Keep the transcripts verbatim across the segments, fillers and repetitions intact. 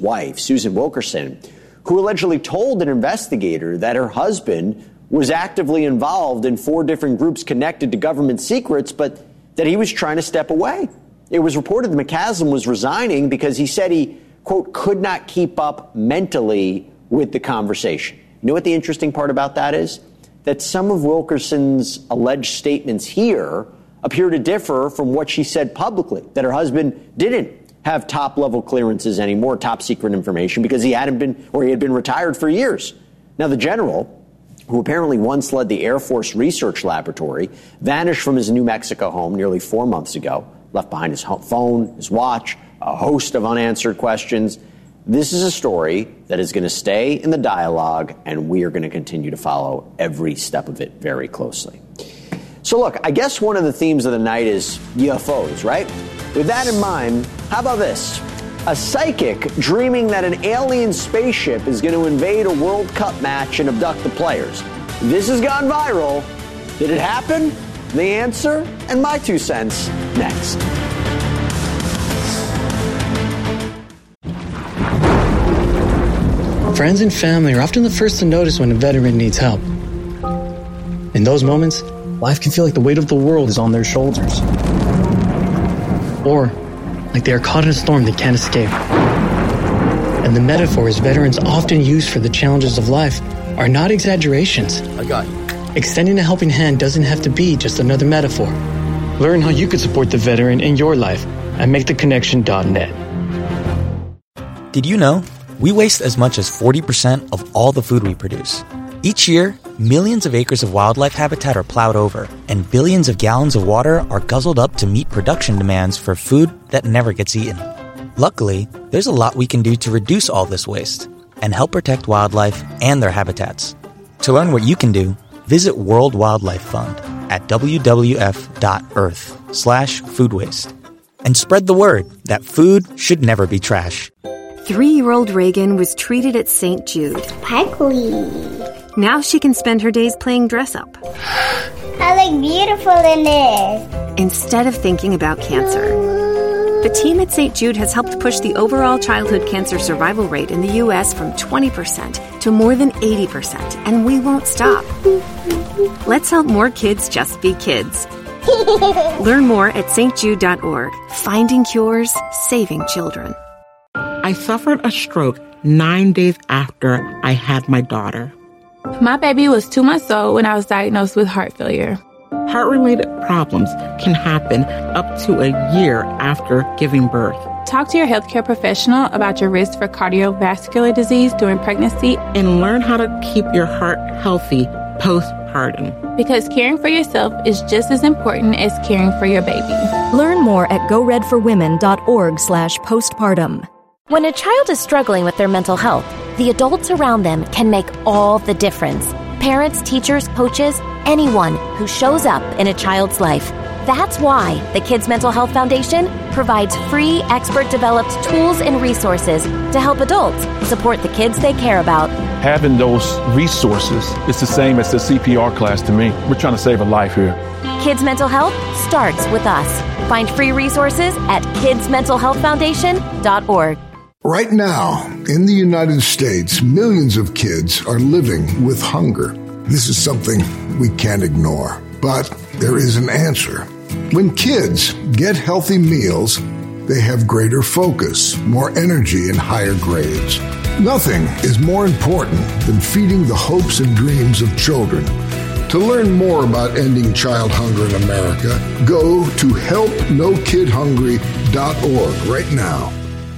wife, Susan Wilkerson, who allegedly told an investigator that her husband was actively involved in four different groups connected to government secrets, but that he was trying to step away. It was reported that McCasland was resigning because he said he, quote, could not keep up mentally with the conversation. You know what the interesting part about that is? That some of Wilkerson's alleged statements here appear to differ from what she said publicly, that her husband didn't have top-level clearances anymore, top-secret information, because he hadn't been, or he had been retired for years. Now, the general, who apparently once led the Air Force Research Laboratory, vanished from his New Mexico home nearly four months ago, left behind his phone, his watch, a host of unanswered questions. This is a story that is going to stay in the dialogue, and we are going to continue to follow every step of it very closely. So look, I guess one of the themes of the night is U F Os, right? With that in mind, how about this? A psychic dreaming that an alien spaceship is going to invade a World Cup match and abduct the players. This has gone viral. Did it happen? The answer and my two cents next. Friends and family are often the first to notice when a veteran needs help. In those moments, life can feel like the weight of the world is on their shoulders. Or like they are caught in a storm they can't escape. And the metaphors veterans often use for the challenges of life are not exaggerations. I got you. Extending a helping hand doesn't have to be just another metaphor. Learn how you could support the veteran in your life at make the connection dot net. Did you know we waste as much as forty percent of all the food we produce? Each year, millions of acres of wildlife habitat are plowed over, and billions of gallons of water are guzzled up to meet production demands for food that never gets eaten. Luckily, there's a lot we can do to reduce all this waste and help protect wildlife and their habitats. To learn what you can do, visit World Wildlife Fund at w w f dot earth slash food waste and spread the word that food should never be trash. Three-year-old Reagan was treated at Saint Jude. Sparkly. Now she can spend her days playing dress-up. I look beautiful in this. Instead of thinking about cancer. The team at Saint Jude has helped push the overall childhood cancer survival rate in the U S from twenty percent to more than eighty percent, and we won't stop. Let's help more kids just be kids. Learn more at s t jude dot org. Finding cures, saving children. I suffered a stroke nine days after I had my daughter. My baby was two months old when I was diagnosed with heart failure. Heart-related problems can happen up to a year after giving birth. Talk to your healthcare professional about your risk for cardiovascular disease during pregnancy and learn how to keep your heart healthy postpartum. Because caring for yourself is just as important as caring for your baby. Learn more at go red for women dot org slash postpartum. When a child is struggling with their mental health, the adults around them can make all the difference. Parents, teachers, coaches, anyone who shows up in a child's life. That's why the Kids Mental Health Foundation provides free, expert-developed tools and resources to help adults support the kids they care about. Having those resources is the same as the C P R class to me. We're trying to save a life here. Kids Mental Health starts with us. Find free resources at kids mental health foundation dot org. Right now, in the United States, millions of kids are living with hunger. This is something we can't ignore, but there is an answer. When kids get healthy meals, they have greater focus, more energy, and higher grades. Nothing is more important than feeding the hopes and dreams of children. To learn more about ending child hunger in America, go to help no kid hungry dot org right now.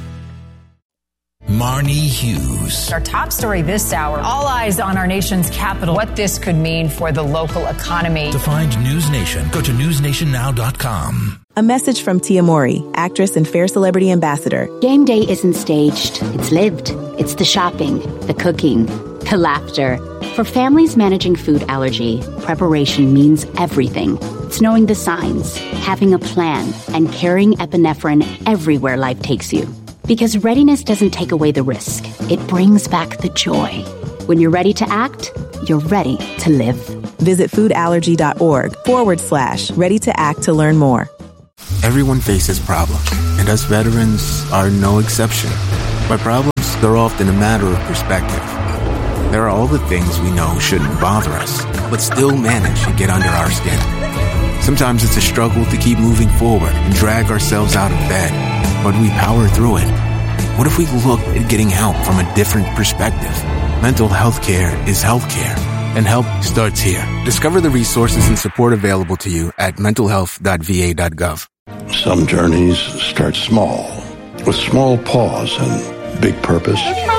Marnie Hughes. Our top story this hour, all eyes on our nation's capital, what this could mean for the local economy. To find News Nation, go to news nation now dot com. A message from Tia Mowry, actress and Fair Celebrity Ambassador. Game day isn't staged, it's lived. It's the shopping, the cooking, the laughter. For families managing food allergy, preparation means everything. It's knowing the signs, having a plan, and carrying epinephrine everywhere life takes you. Because readiness doesn't take away the risk. It brings back the joy. When you're ready to act, you're ready to live. Visit foodallergy.org forward slash ready to act to learn more. Everyone faces problems, and us veterans are no exception. But problems they're often a matter of perspective. There are all the things we know shouldn't bother us, but still manage to get under our skin. Sometimes it's a struggle to keep moving forward and drag ourselves out of bed, but we power through it. What if we looked at getting help from a different perspective? Mental health care is health care, and help starts here. Discover the resources and support available to you at mental health dot v a dot gov. Some journeys start small, with small pause and big purpose.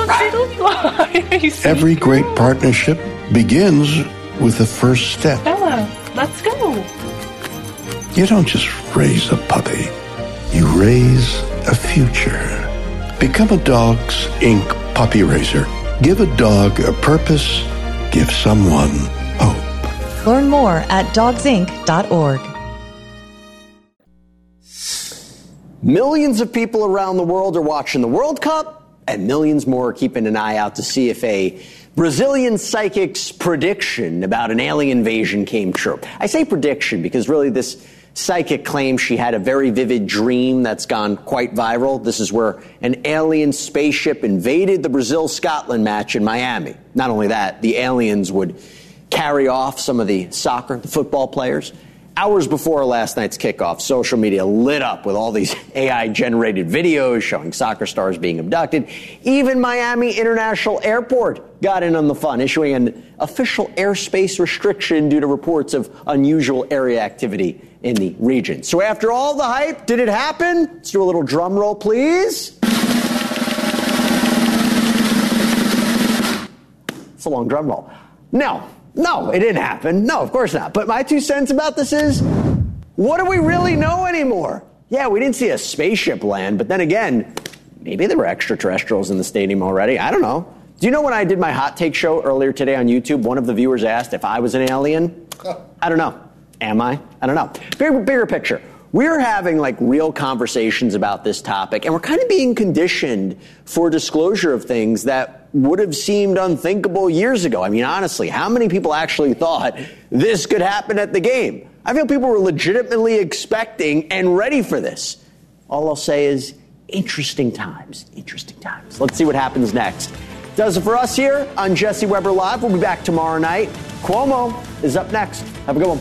Every great partnership begins with the first step. Bella, let's go. You don't just raise a puppy. You raise a future. Become a Dogs Incorporated puppy raiser. Give a dog a purpose. Give someone hope. Learn more at dogs inc dot org. Millions of people around the world are watching the World Cup, and millions more are keeping an eye out to see if a Brazilian psychic's prediction about an alien invasion came true. I say prediction because really this psychic claims she had a very vivid dream that's gone quite viral. This is where an alien spaceship invaded the Brazil-Scotland match in Miami. Not only that, the aliens would carry off some of the soccer, the football players. Hours before last night's kickoff, social media lit up with all these A I-generated videos showing soccer stars being abducted. Even Miami International Airport got in on the fun, issuing an official airspace restriction due to reports of unusual area activity in the region. So after all the hype, did it happen? Let's do a little drum roll, please. It's a long drum roll. No. No, it didn't happen. No, of course not. But my two cents about this is, what do we really know anymore? Yeah, we didn't see a spaceship land, but then again, maybe there were extraterrestrials in the stadium already. I don't know. Do you know when I did my hot take show earlier today on YouTube, one of the viewers asked if I was an alien? I don't know. Am I? I don't know. Bigger, bigger picture. We're having like real conversations about this topic, and we're kind of being conditioned for disclosure of things that would have seemed unthinkable years ago. I mean, honestly, how many people actually thought this could happen at the game? I feel people were legitimately expecting and ready for this. All I'll say is interesting times, interesting times. Let's see what happens next. Does it for us here on Jesse Weber Live. We'll be back tomorrow night. Cuomo is up next. Have a good one.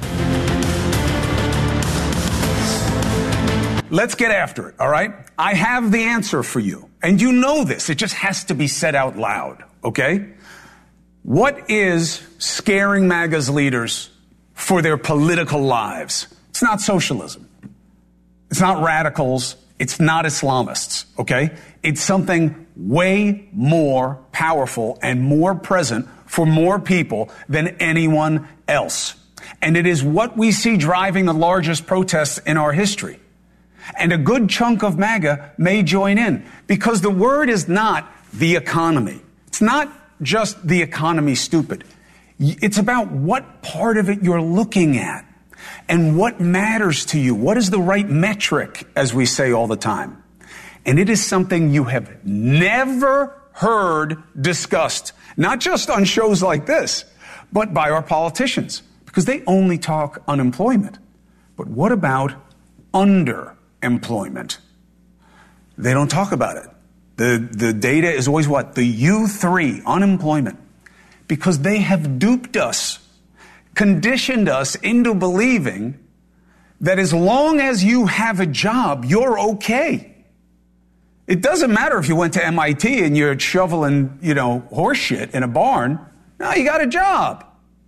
Let's get after it, all right? I have the answer for you. And you know this. It just has to be said out loud, okay? What is scaring MAGA's leaders for their political lives? It's not socialism. It's not radicals. It's not Islamists, okay? It's something way more powerful and more present for more people than anyone else. And it is what we see driving the largest protests in our history. And a good chunk of MAGA may join in because the word is not the economy. It's not just the economy stupid. It's about what part of it you're looking at and what matters to you. What is the right metric, as we say all the time? And it is something you have never heard discussed, not just on shows like this, but by our politicians, because they only talk unemployment. But what about under employment? They don't talk about it. The, the data is always what? The U three, unemployment. Because they have duped us, conditioned us into believing that as long as you have a job, you're okay. It doesn't matter if you went to M I T and you're shoveling, you know, horse shit in a barn. No, you got a job.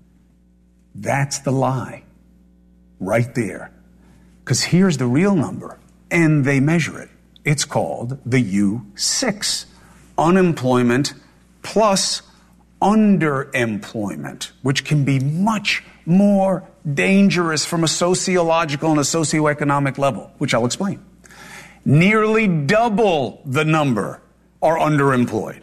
That's the lie. Right there. Because here's the real number. And they measure it. It's called the U six, unemployment plus underemployment, which can be much more dangerous from a sociological and a socioeconomic level, which I'll explain. Nearly double the number are underemployed.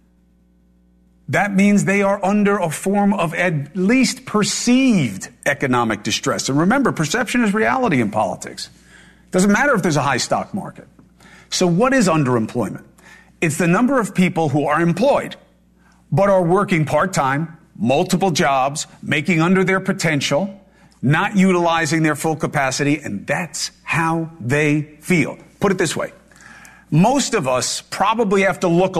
That means they are under a form of at least perceived economic distress. And remember, perception is reality in politics. Doesn't matter if there's a high stock market. So what is underemployment? It's the number of people who are employed, but are working part-time, multiple jobs, making under their potential, not utilizing their full capacity, and that's how they feel. Put it this way. Most of us probably have to look